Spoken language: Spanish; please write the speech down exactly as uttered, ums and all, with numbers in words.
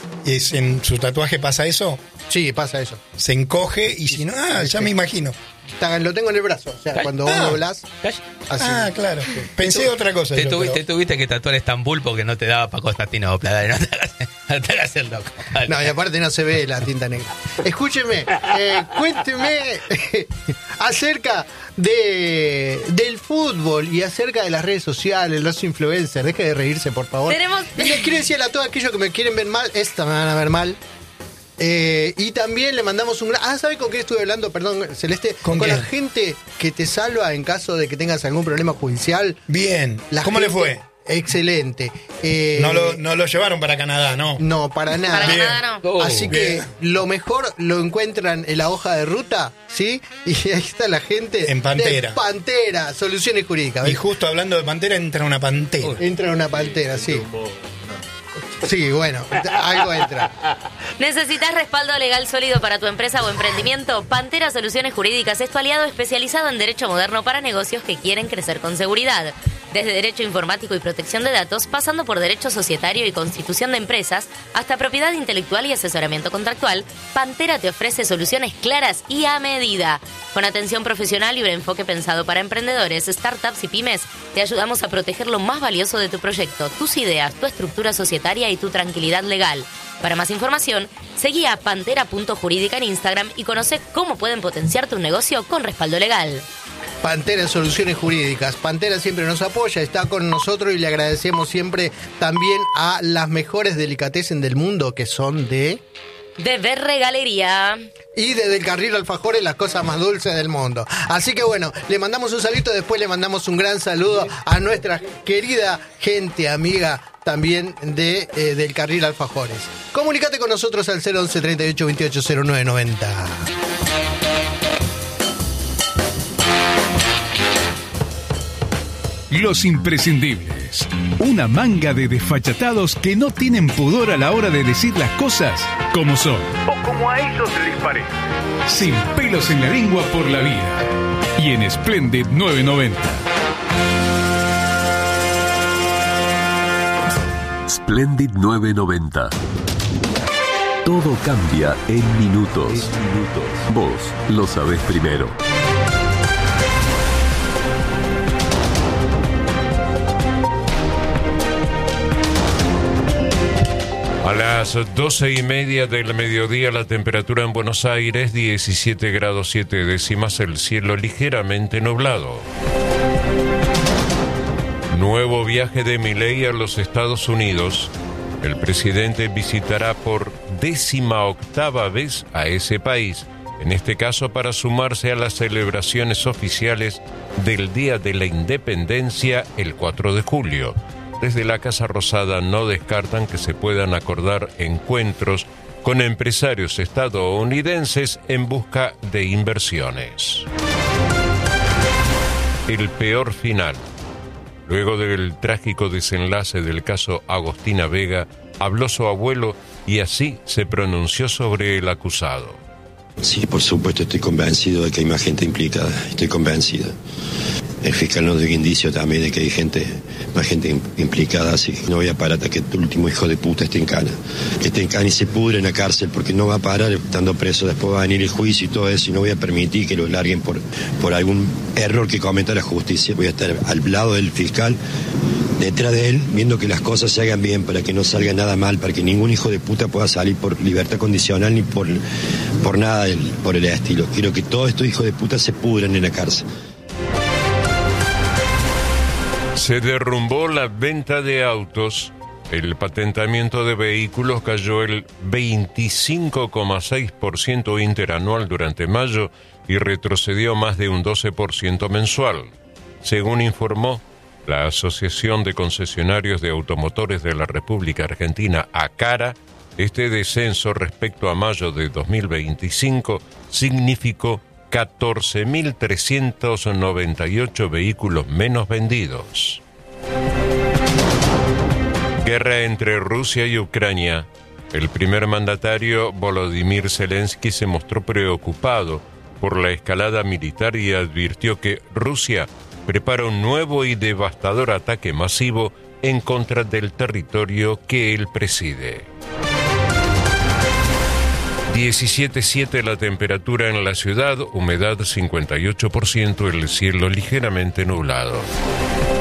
¿Es, ¿En su tatuaje pasa eso? Sí, pasa eso. Se encoge y si no, ah, ya me imagino. Lo tengo en el brazo, o sea, Calla. cuando Ah. vos doblás, así. Ah, claro. Pensé otra cosa. Te, yo, tuviste, pero- tuviste que tatuar Estambul porque no te daba para Constantinopla. Dale, no te hagas, no te hagas el loco. Dale. No, y aparte no se ve la tinta negra. Escúcheme, eh, cuénteme acerca de del fútbol y acerca de las redes sociales, los influencers. Deje de reírse, por favor. Tenemos- Y les quiero decir a todos aquellos que me quieren ver mal, esta me van a ver mal. Eh, y también le mandamos un gran... Ah, ¿sabe con qué estuve hablando? Perdón, Celeste. ¿Con la quién? gente que te salva en caso de que tengas algún problema judicial. Bien. La ¿Cómo le gente- fue? Excelente. Eh, No lo, no lo llevaron para Canadá, ¿no? No, para nada. Para Bien. Canadá no. Oh, Así que bien. lo mejor lo encuentran en la hoja de ruta, ¿sí? Y ahí está la gente. En Pantera. De Pantera, soluciones jurídicas. Y justo hablando de pantera, entra una pantera. Entra una pantera, sí. Sí, bueno, algo entra. ¿Necesitas respaldo legal sólido para tu empresa o emprendimiento? Pantera Soluciones Jurídicas es tu aliado especializado en derecho moderno para negocios que quieren crecer con seguridad. Desde derecho informático y protección de datos, pasando por derecho societario y constitución de empresas, hasta propiedad intelectual y asesoramiento contractual, Pantera te ofrece soluciones claras y a medida. Con atención profesional y un enfoque pensado para emprendedores, startups y pymes, te ayudamos a proteger lo más valioso de tu proyecto, tus ideas, tu estructura societaria y tu tranquilidad legal. Para más información, seguí a pantera punto jurídica en Instagram y conoce cómo pueden potenciar tu negocio con respaldo legal. Pantera Soluciones Jurídicas. Pantera siempre nos apoya, está con nosotros y le agradecemos siempre también a las mejores delicatessen del mundo que son de... De Berre Galería. Y desde el Carril Alfajores, las cosas más dulces del mundo. Así que bueno, le mandamos un saludito, después le mandamos un gran saludo a nuestra querida gente, amiga también de eh, del Carril Alfajores. Comunícate con nosotros al cero once treinta y ocho veintiocho cero nueve noventa. Los imprescindibles. Una manga de desfachatados que no tienen pudor a la hora de decir las cosas como son. O como a ellos les parece. Sin pelos en la lengua por la vida. Y en Splendid novecientos noventa. Splendid novecientos noventa. Todo cambia en minutos. Vos lo sabés primero. A las doce y media del mediodía la temperatura en Buenos Aires diecisiete grados siete décimas, el cielo ligeramente nublado. Nuevo viaje de Milei a los Estados Unidos. El presidente visitará por décima octava vez a ese país, en este caso para sumarse a las celebraciones oficiales del Día de la Independencia el cuatro de julio. Desde la Casa Rosada no descartan que se puedan acordar encuentros con empresarios estadounidenses en busca de inversiones. El peor final. Luego del trágico desenlace del caso Agostina Vega, habló su abuelo y así se pronunció sobre el acusado. Sí, por supuesto, estoy convencido de que hay más gente implicada, estoy convencido. El fiscal nos dio indicio también de que hay gente, más gente implicada, así que no voy a parar hasta que el último hijo de puta esté en cana. Que esté en cana y se pudre en la cárcel, porque no va a parar estando preso, después va a venir el juicio y todo eso, y no voy a permitir que lo larguen por, por algún error que cometa la justicia. Voy a estar al lado del fiscal, detrás de él, viendo que las cosas se hagan bien, para que no salga nada mal, para que ningún hijo de puta pueda salir por libertad condicional ni por, por nada del, por el estilo. Quiero que todos estos hijos de puta se pudran en la cárcel. Se derrumbó la venta de autos, el patentamiento de vehículos cayó el veinticinco coma seis por ciento interanual durante mayo y retrocedió más de un doce por ciento mensual. Según informó la Asociación de Concesionarios de Automotores de la República Argentina, ACARA, este descenso respecto a mayo de dos mil veinticinco significó catorce mil trescientos noventa y ocho vehículos menos vendidos. Guerra entre Rusia y Ucrania. El primer mandatario, Volodymyr Zelensky, se mostró preocupado por la escalada militar y advirtió que Rusia prepara un nuevo y devastador ataque masivo en contra del territorio que él preside. diecisiete coma siete la temperatura en la ciudad, humedad cincuenta y ocho por ciento, el cielo ligeramente nublado.